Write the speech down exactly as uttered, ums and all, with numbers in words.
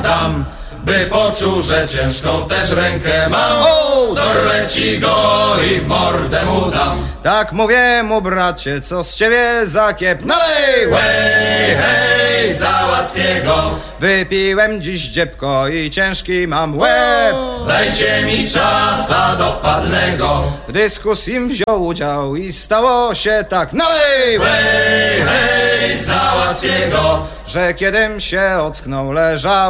dam, by poczuł, że ciężką też rękę mam. O, dorwę ci go i w mordę mu dam. Tak mówię mu, bracie, co z ciebie za kiep? Nalej! Hej, hej, załatwię go. Wypiłem dziś dziebko i ciężki mam łeb. Dajcie mi czasa dopadnego. W dyskusji wziął udział i stało się tak. Nalej! Hej, hej, załatwię go. Że kiedym się ocknął, leżał